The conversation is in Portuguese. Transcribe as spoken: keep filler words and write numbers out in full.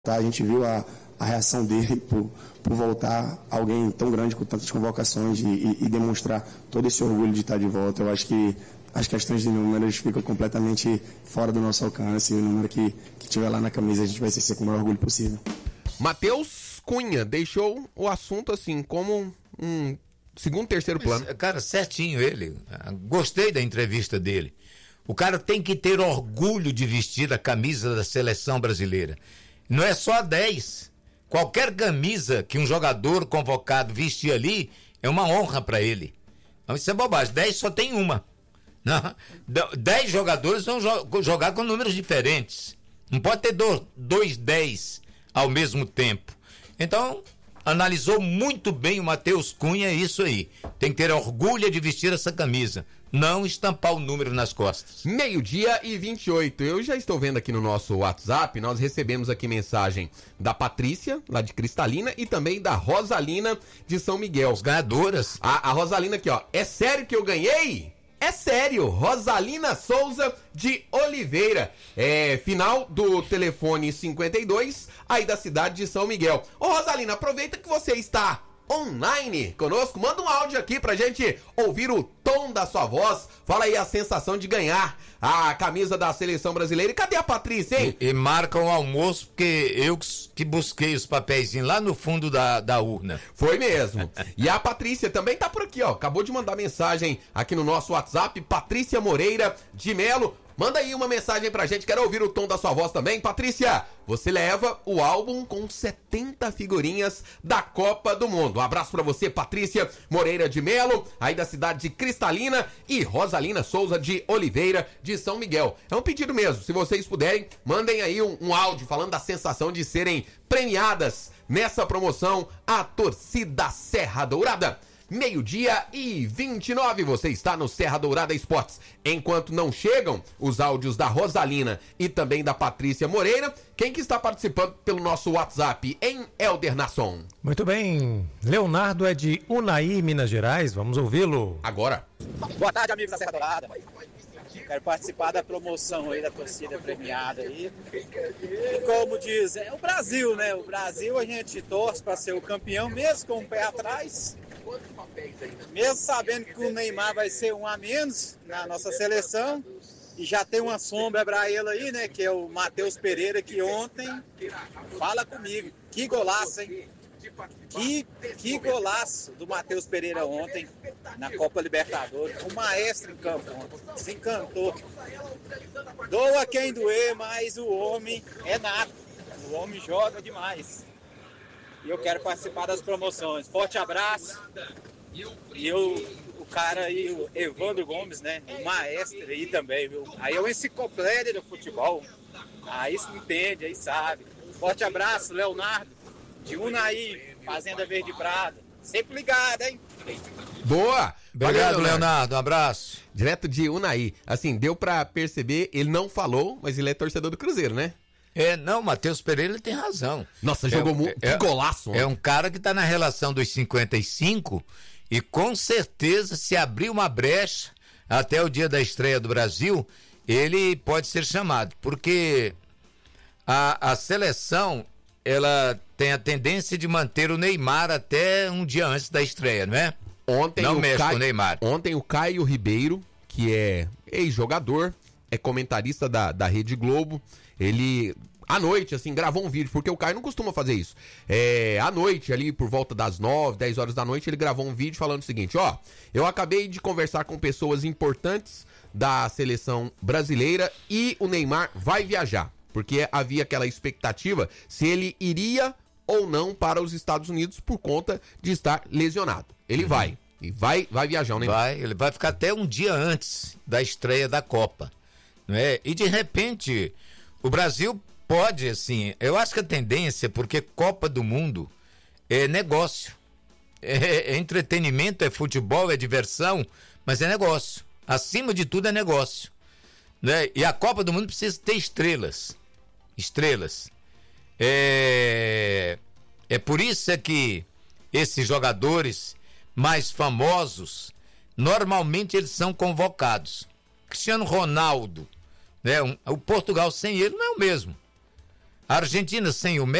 Tá, a gente viu a, a reação dele por, por voltar, alguém tão grande com tantas convocações e, e, e demonstrar todo esse orgulho de estar de volta. Eu acho que as questões de números ficam completamente fora do nosso alcance. O número que, que tiver lá na camisa a gente vai exercer com o maior orgulho possível. Matheus Cunha deixou o assunto assim como um segundo, terceiro plano. Mas, cara, certinho ele. Gostei da entrevista dele. O cara tem que ter orgulho de vestir a camisa da seleção brasileira. Não é só dez. Qualquer camisa que um jogador convocado vestir ali é uma honra para ele. Então isso é bobagem. dez só tem uma. Não. dez jogadores vão jo- jogar com números diferentes. Não pode ter do, dois dez ao mesmo tempo. Então, analisou muito bem o Matheus Cunha isso aí. Tem que ter orgulho de vestir essa camisa. Não estampar o número nas costas. Meio-dia e vinte e oito. Eu já estou vendo aqui no nosso WhatsApp, nós recebemos aqui mensagem da Patrícia, lá de Cristalina, e também da Rosalina de São Miguel. As ganhadoras. A, a Rosalina aqui, ó. É sério que eu ganhei? É sério. Rosalina Souza de Oliveira. É, final do telefone cinquenta e dois, aí da cidade de São Miguel. Ô Rosalina, aproveita que você está online conosco, manda um áudio aqui pra gente ouvir o tom da sua voz. Fala aí a sensação de ganhar a camisa da seleção brasileira. E cadê a Patrícia, hein? E, e marca um almoço, porque eu que busquei os papéis lá no fundo da, da urna. Foi mesmo. E a Patrícia também tá por aqui, ó. Acabou de mandar mensagem aqui no nosso WhatsApp. Patrícia Moreira de Melo. Manda aí uma mensagem pra gente, quero ouvir o tom da sua voz também. Patrícia, você leva o álbum com setenta figurinhas da Copa do Mundo. Um abraço pra você, Patrícia Moreira de Melo, aí da cidade de Cristalina, e Rosalina Souza de Oliveira, de São Miguel. É um pedido mesmo, se vocês puderem, mandem aí um, um áudio falando da sensação de serem premiadas nessa promoção, a torcida Serra Dourada. Meio-dia e vinte e nove, você está no Serra Dourada Esportes. Enquanto não chegam os áudios da Rosalina e também da Patrícia Moreira, quem que está participando pelo nosso WhatsApp, em Helder Nasson? Muito bem, Leonardo é de Unai, Minas Gerais, vamos ouvi-lo. Agora. Boa tarde, amigos da Serra Dourada. Quero participar da promoção aí, da torcida premiada aí. E como diz, é o Brasil, né? O Brasil a gente torce para ser o campeão, mesmo com o pé atrás. Mesmo sabendo que o Neymar vai ser um a menos na nossa seleção. E já tem uma sombra para ele aí, né? Que é o Matheus Pereira, que ontem, fala comigo, que golaço, hein? Que, que golaço do Matheus Pereira ontem na Copa Libertadores. O maestro em campo ontem. Se encantou. Doa quem doer, mas o homem é nato. O homem joga demais. E eu quero participar das promoções. Forte abraço. E eu, o cara aí, o Evandro Gomes, né? O maestro aí também, viu? Aí é o enciclopédia do futebol. Aí se entende, aí sabe. Forte abraço, Leonardo. De Unai, Fazenda Verde Prada. Sempre ligado, hein? Boa! Obrigado, Valeu, Leonardo. Um abraço. Direto de Unai. Assim, deu pra perceber, ele não falou, mas ele é torcedor do Cruzeiro, né? É, não, o Matheus Pereira ele tem razão. Nossa, é, jogou muito. É, que golaço! É um cara que tá na relação dos cinquenta e cinco e com certeza, se abrir uma brecha até o dia da estreia do Brasil, ele pode ser chamado, porque a, a seleção, ela tem a tendência de manter o Neymar até um dia antes da estreia, não é? Ontem não o mexe Caio, com o Neymar. Ontem o Caio Ribeiro, que é ex-jogador, é comentarista da, da Rede Globo, ele, à noite, assim, gravou um vídeo, porque o Caio não costuma fazer isso. É, à noite, ali, por volta das nove, dez horas da noite, ele gravou um vídeo falando o seguinte, ó, eu acabei de conversar com pessoas importantes da seleção brasileira e o Neymar vai viajar, porque havia aquela expectativa se ele iria ou não para os Estados Unidos por conta de estar lesionado. Ele uhum. vai, e vai, vai viajar, o Neymar. Vai, ele vai ficar até um dia antes da estreia da Copa, não é? E de repente, o Brasil pode, assim, eu acho que a tendência, porque Copa do Mundo é negócio, é, é entretenimento, é futebol, é diversão, mas é negócio, acima de tudo é negócio, né? E a Copa do Mundo precisa ter estrelas, estrelas, é, é por isso é que esses jogadores mais famosos, normalmente eles são convocados. Cristiano Ronaldo, né? Um, o Portugal sem ele não é o mesmo. A Argentina sem o Messi